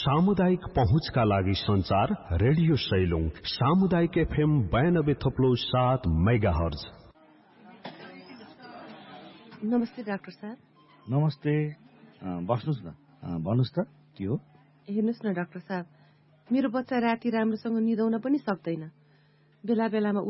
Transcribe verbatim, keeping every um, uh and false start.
सामुदायिक पहुँचका लागि संचार रेडियो सैलुङ सामुदायिक एफएम बयानब्बे थप्लो सात मेगा हर्ज। नमस्ते डाक्टर साहब। नमस्ते, बस्नुस् न। भन्नुस् त के हो? हेर्नुस् न डाक्टर साहब, मेरो बच्चा राति राम्रोसँग निदाउन पनि सक्दैन। बेला बेलामा